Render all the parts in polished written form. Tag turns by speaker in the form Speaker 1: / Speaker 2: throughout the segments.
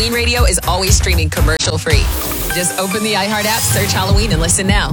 Speaker 1: Halloween radio is always streaming commercial-free. Just open the iHeart app, search Halloween, and listen now.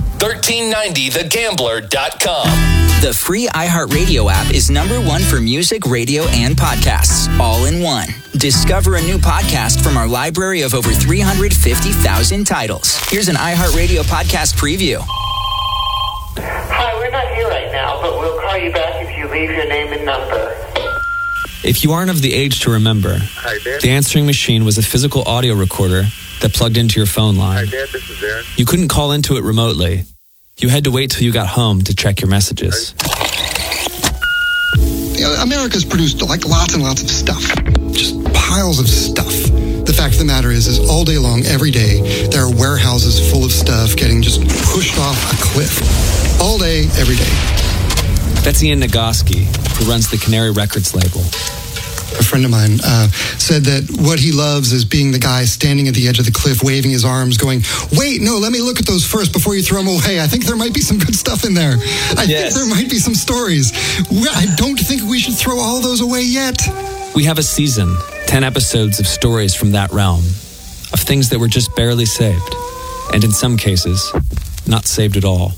Speaker 2: 1390thegambler.com.
Speaker 3: The free iHeartRadio app is #1 for music, radio, and podcasts, all in one. Discover a new podcast from our library of over 350,000 titles. Here's an iHeartRadio podcast preview.
Speaker 4: Hi, we're not here right now, but we'll call you back if you leave your name and number.
Speaker 5: If you aren't of the age to remember,
Speaker 6: Hi, Dad.
Speaker 5: the answering machine was a physical audio recorder that plugged into your phone line.
Speaker 6: Hi, Dad. This is Aaron.
Speaker 5: You couldn't call into it remotely. You had to wait till you got home to check your messages.
Speaker 7: America's produced like lots and lots of stuff. Just piles of stuff. The fact of the matter is all day long, every day, there are warehouses full of stuff getting just pushed off a cliff. All day, every day.
Speaker 5: That's Ian Nagoski, who runs the Canary Records label.
Speaker 7: A friend of mine said that what he loves is being the guy standing at the edge of the cliff, waving his arms, going, wait, no, let me look at those first before you throw them away. I think there might be some good stuff in there. I think there might be some stories. I don't think we should throw all those away yet.
Speaker 5: We have a season, 10 episodes of stories from that realm, of things that were just barely saved, and in some cases, not saved at all.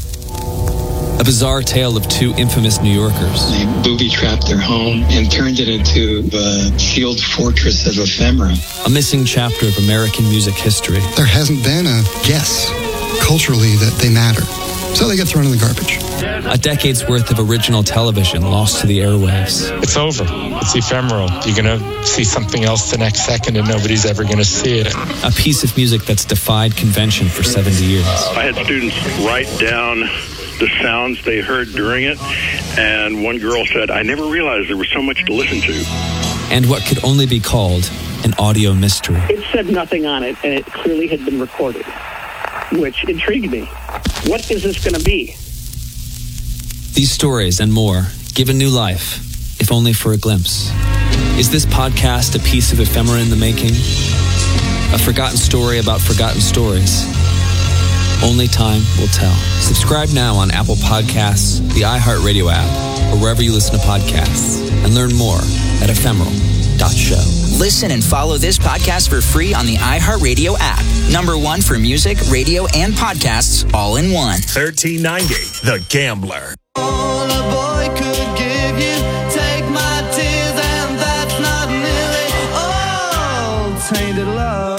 Speaker 5: A bizarre tale of two infamous New Yorkers.
Speaker 8: They booby-trapped their home and turned it into a sealed fortress of ephemera.
Speaker 5: A missing chapter of American music history.
Speaker 7: There hasn't been a guess culturally that they matter. So they get thrown in the garbage.
Speaker 5: A decade's worth of original television lost to the airwaves.
Speaker 9: It's over. It's ephemeral. You're going to see something else the next second and nobody's ever going to see it.
Speaker 5: A piece of music that's defied convention for 70 years.
Speaker 10: I had students write down the sounds they heard during it, and one girl said, I never realized there was so much to listen to.
Speaker 5: And what could only be called an audio mystery.
Speaker 11: It said nothing on it, and it clearly had been recorded, which intrigued me. What is this going to be?
Speaker 5: These stories and more give a new life, if only for a glimpse. Is this podcast a piece of ephemera in the making? A forgotten story about forgotten stories? Only time will tell. Subscribe now on Apple Podcasts, the iHeartRadio app, or wherever you listen to podcasts, and learn more at ephemeral.show.
Speaker 3: Listen and follow this podcast for free on the iHeartRadio app. #1 for music, radio, and podcasts, all in one.
Speaker 2: 1390, The Gambler.
Speaker 12: All a boy could give you, take my tears, and that's not nearly all tainted love.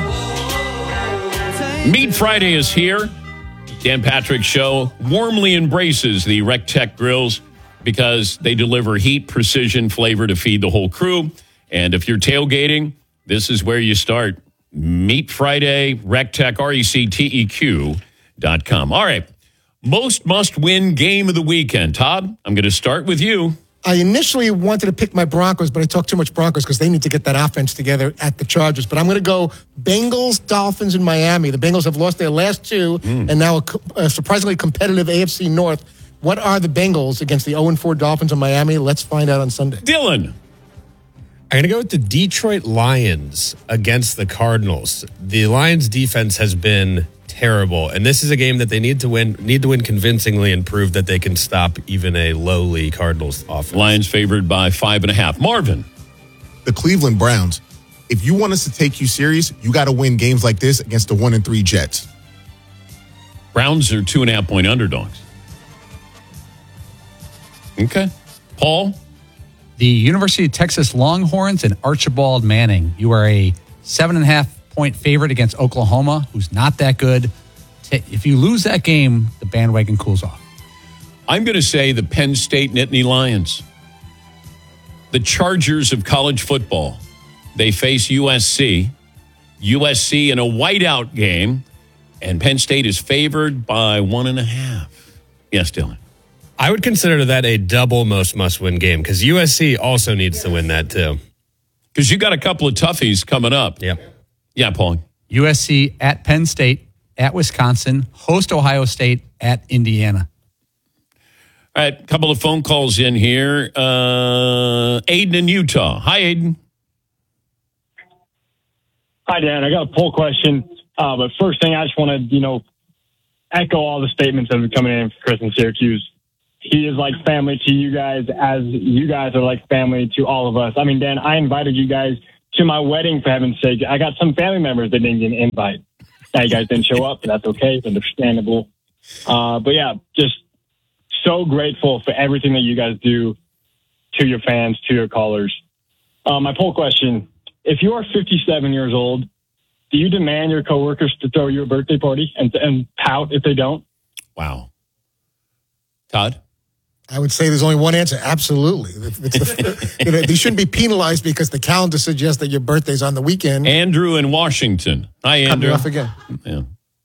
Speaker 13: Meat Friday is here. Dan Patrick Show warmly embraces the RecTech grills because they deliver heat, precision, flavor to feed the whole crew. And if you're tailgating, this is where you start. Meat Friday, RecTech, RecTeq.com. All right. Most must-win game of the weekend. Todd, I'm going to start with you.
Speaker 14: I initially wanted to pick my Broncos, but I talked too much Broncos because they need to get that offense together at the Chargers. But I'm going to go Bengals, Dolphins, in Miami. The Bengals have lost their last two, and now a surprisingly competitive AFC North. What are the Bengals against the 0-4 Dolphins in Miami? Let's find out on Sunday.
Speaker 13: Dylan.
Speaker 15: I'm going to go with the Detroit Lions against the Cardinals. The Lions defense has been terrible, and this is a game that they need to win convincingly and prove that they can stop even a lowly Cardinals offense.
Speaker 13: Lions favored by 5.5. Marvin.
Speaker 16: The Cleveland Browns. If you want us to take you serious, you got to win games like this against the 1-3 Jets.
Speaker 13: Browns are 2.5-point underdogs. Okay. Paul?
Speaker 17: The University of Texas Longhorns and Archibald Manning. You are a 7.5-point favorite against Oklahoma, who's not that good. If you lose that game, the bandwagon cools off.
Speaker 13: I'm going to say the Penn State Nittany Lions. The Chargers of college football. They face USC. USC in a whiteout game, and Penn State is favored by 1.5. Yes, Dylan.
Speaker 15: I would consider that a double must-win game because USC also needs to win that too.
Speaker 13: Because you got a couple of toughies coming up.
Speaker 15: Yep.
Speaker 13: Yeah, Paul.
Speaker 17: USC at Penn State, at Wisconsin, host Ohio State, at Indiana.
Speaker 13: All right, a couple of phone calls in here. Aiden in Utah. Hi, Aiden.
Speaker 18: Hi, Dan. I got a poll question. But first thing, I just want to, echo all the statements that have been coming in for Chris in Syracuse. He is like family to you guys as you guys are like family to all of us. I mean, Dan, I invited you guys to my wedding, for heaven's sake. I got some family members that didn't get an invite. Now you guys didn't show up, but that's okay. It's understandable. But yeah, just so grateful for everything that you guys do to your fans, to your callers. My poll question, if you are 57 years old, do you demand your coworkers to throw you a birthday party and pout if they don't?
Speaker 13: Wow. Todd?
Speaker 14: I would say there's only one answer. Absolutely. They shouldn't be penalized because the calendar suggests that your birthday's on the weekend.
Speaker 13: Andrew in Washington. Hi, Andrew.
Speaker 14: Coming off again.
Speaker 13: Yeah.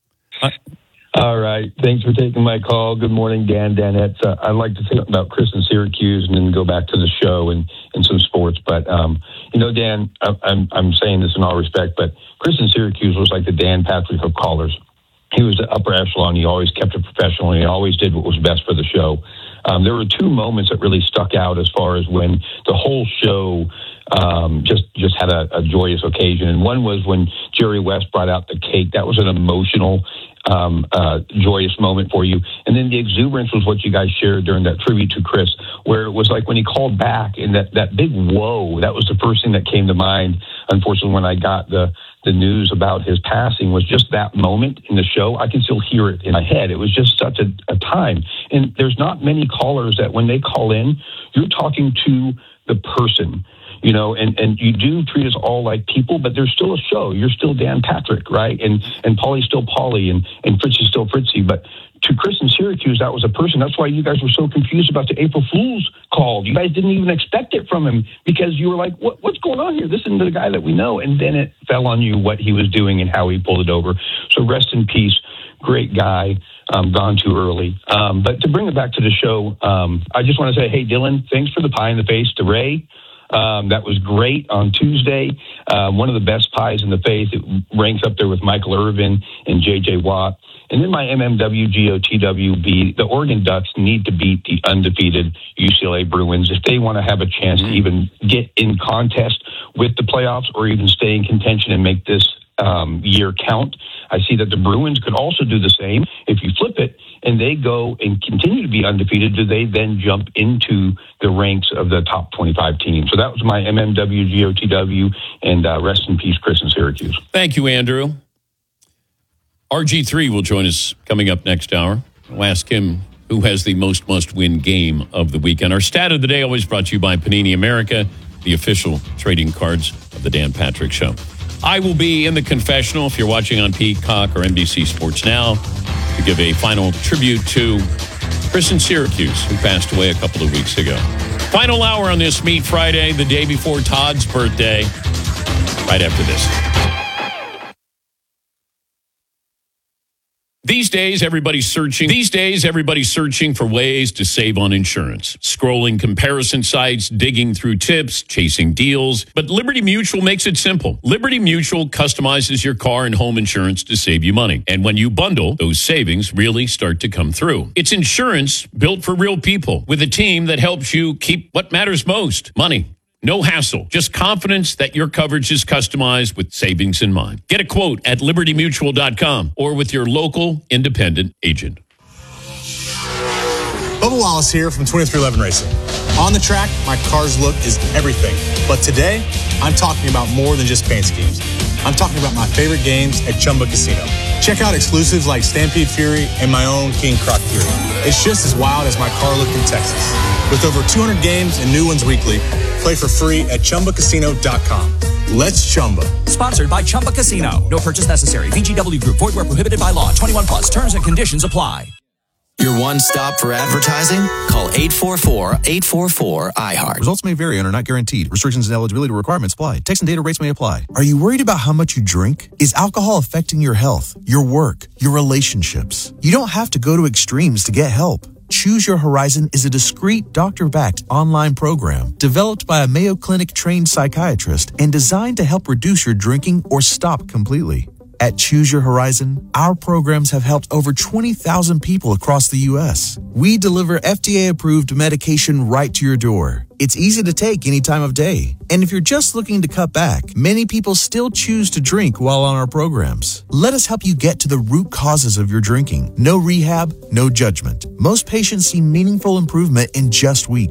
Speaker 6: All right. Thanks for taking my call. Good morning, Dan, Danette. I'd like to think about Chris in Syracuse and then go back to the show and some sports. But, Dan, I'm saying this in all respect, but Chris in Syracuse was like the Dan Patrick of callers. He was the upper echelon. He always kept it professional, and he always did what was best for the show. There were two moments that really stuck out as far as when the whole show just had a joyous occasion. And one was when Jerry West brought out the cake. That was an emotional, joyous moment for you. And then the exuberance was what you guys shared during that tribute to Chris, where it was like when he called back and that big whoa, that was the first thing that came to mind. Unfortunately, when I got the news about his passing, was just that moment in the show. I can still hear it in my head. It was just such a time. And there's not many callers that when they call in, you're talking to the person, and you do treat us all like people, but there's still a show. You're still Dan Patrick, right? And Paulie's still Paulie and Fritzy's still Fritzy. But to Chris in Syracuse, that was a person. That's why you guys were so confused about the April Fool's call. You guys didn't even expect it from him because you were like, what's going on here? This isn't the guy that we know. And then it fell on you what he was doing and how he pulled it over. So rest in peace. Great guy. Gone too early. But to bring it back to the show, I just want to say, hey, Dylan, thanks for the pie in the face to Ray. That was great on Tuesday. One of the best pies in the face. It ranks up there with Michael Irvin and J.J. Watt. And then my MMWGOTWB, the Oregon Ducks need to beat the undefeated UCLA Bruins if they want to have a chance to even get in contest with the playoffs or even stay in contention and make this year count. I see that the Bruins could also do the same. If you flip it and they go and continue to be undefeated, do they then jump into the ranks of the top 25 teams? So that was my MMWGOTW, and rest in peace, Chris in Syracuse.
Speaker 13: Thank you, Andrew. RG3 will join us coming up next hour. We'll ask him who has the most must-win game of the weekend. Our stat of the day always brought to you by Panini America, the official trading cards of the Dan Patrick Show. I will be in the confessional if you're watching on Peacock or NBC Sports Now to give a final tribute to Chris in Syracuse, who passed away a couple of weeks ago. Final hour on this Meat Friday, the day before Todd's birthday, right after this. These days, everybody's searching for ways to save on insurance. Scrolling comparison sites, digging through tips, chasing deals. But Liberty Mutual makes it simple. Liberty Mutual customizes your car and home insurance to save you money. And when you bundle, those savings really start to come through. It's insurance built for real people with a team that helps you keep what matters most, money. No hassle, just confidence that your coverage is customized with savings in mind. Get a quote at libertymutual.com or with your local independent agent.
Speaker 19: Bubba Wallace here from 2311 Racing. On the track, my car's look is everything. But today, I'm talking about more than just paint schemes. I'm talking about my favorite games at Chumba Casino. Check out exclusives like Stampede Fury and my own King Croc Fury. It's just as wild as my car look in Texas. With over 200 games and new ones weekly, play for free at ChumbaCasino.com. Let's Chumba.
Speaker 20: Sponsored by Chumba Casino. No purchase necessary. VGW Group. Void where prohibited by law. 21 plus. Terms and conditions apply.
Speaker 21: Your one stop for advertising? Call 844-844-iHeart.
Speaker 22: Results may vary and are not guaranteed. Restrictions and eligibility requirements apply. Text and data rates may apply. Are you worried about how much you drink? Is alcohol affecting your health, your work, your relationships? You don't have to go to extremes to get help. Choose Your Horizon is a discreet, doctor-backed online program developed by a Mayo Clinic-trained psychiatrist and designed to help reduce your drinking or stop completely. At Choose Your Horizon, our programs have helped over 20,000 people across the U.S. We deliver FDA-approved medication right to your door. It's easy to take any time of day. And if you're just looking to cut back, many people still choose to drink while on our programs. Let us help you get to the root causes of your drinking. No rehab, no judgment. Most patients see meaningful improvement in just weeks.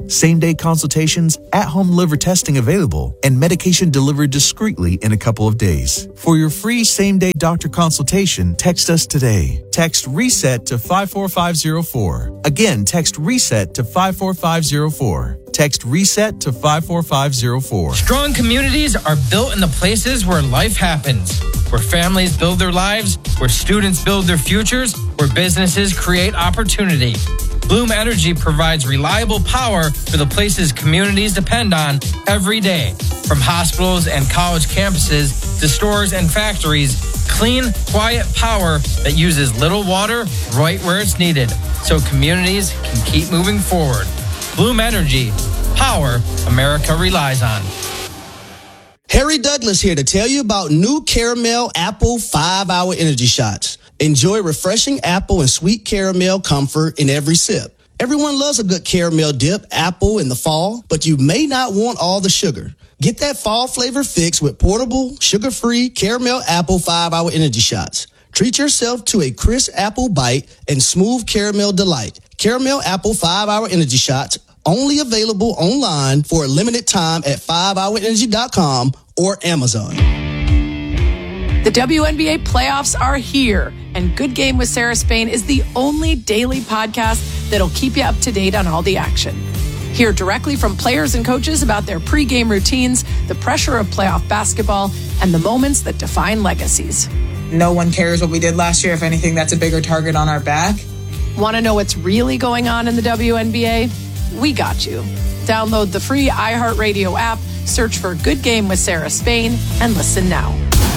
Speaker 22: same-day consultations, at-home liver testing available, and medication delivered discreetly in a couple of days. For your free same-day doctor consultation, text us today. Text RESET to 54504. Again, text RESET to 54504. Text RESET to 54504.
Speaker 1: Strong communities are built in the places where life happens, where families build their lives, where students build their futures, where businesses create opportunity. Bloom Energy provides reliable power for the places communities depend on every day. From hospitals and college campuses to stores and factories, clean, quiet power that uses little water right where it's needed, so communities can keep moving forward. Bloom Energy, power America relies on.
Speaker 4: Harry Douglas here to tell you about new Caramel Apple 5-Hour Energy Shots. Enjoy refreshing apple and sweet caramel comfort in every sip. Everyone loves a good caramel dip apple in the fall, but you may not want all the sugar. Get that fall flavor fix with portable, sugar-free Caramel Apple 5-Hour Energy Shots. Treat yourself to a crisp apple bite and smooth caramel delight. Caramel Apple 5-Hour Energy Shots, only available online for a limited time at 5hourenergy.com or Amazon.
Speaker 23: The WNBA playoffs are here, and Good Game with Sarah Spain is the only daily podcast that'll keep you up to date on all the action. Hear directly from players and coaches about their pregame routines, the pressure of playoff basketball, and the moments that define legacies.
Speaker 24: No one cares what we did last year. If anything, that's a bigger target on our back.
Speaker 23: Want to know what's really going on in the WNBA? We got you. Download the free iHeartRadio app, search for Good Game with Sarah Spain, and listen now.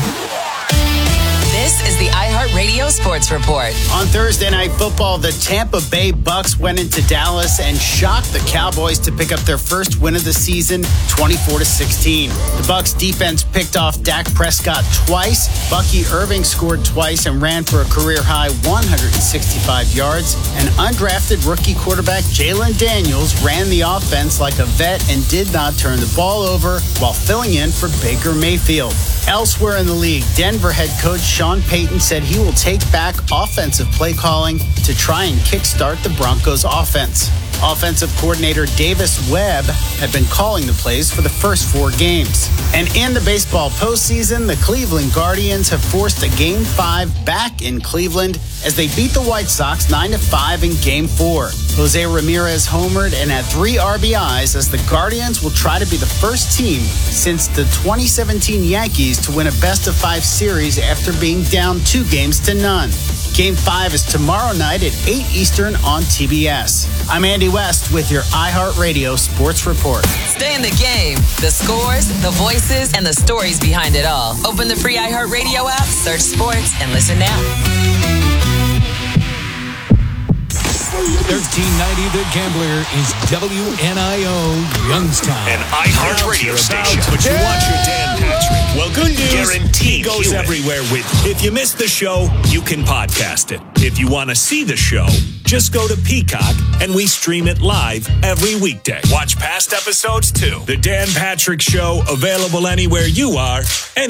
Speaker 25: This is the iHeartRadio Sports Report.
Speaker 26: On Thursday Night Football, the Tampa Bay Bucks went into Dallas and shocked the Cowboys to pick up their first win of the season, 24-16. The Bucks defense picked off Dak Prescott twice. Bucky Irving scored twice and ran for a career-high 165 yards. And undrafted rookie quarterback Jalen Daniels ran the offense like a vet and did not turn the ball over while filling in for Baker Mayfield. Elsewhere in the league, Denver head coach Sean Payton said he will take back offensive play calling to try and kickstart the Broncos' offense. Offensive coordinator Davis Webb had been calling the plays for the first 4 games. And in the baseball postseason, the Cleveland Guardians have forced a Game 5 back in Cleveland as they beat the White Sox 9-5 in Game 4. Jose Ramirez homered and had 3 RBIs as the Guardians will try to be the first team since the 2017 Yankees to win a best-of-5 series after being down 2-0. Game 5 is tomorrow night at 8 Eastern on TBS. I'm Andy West with your iHeartRadio Sports Report.
Speaker 25: Stay in the game. The scores, the voices, and the stories behind it all. Open the free iHeartRadio app, search sports, and listen now.
Speaker 2: 1390 The Gambler is WNIO Youngstown.
Speaker 27: An iHeartRadio station.
Speaker 2: But you watch your Dan Patrick.
Speaker 27: Well, good news.
Speaker 2: Guaranteed goes everywhere with you. If you missed the show, you can podcast it. If you want to see the show, just go to Peacock and we stream it live every weekday. Watch past episodes too. The Dan Patrick Show, available anywhere you are,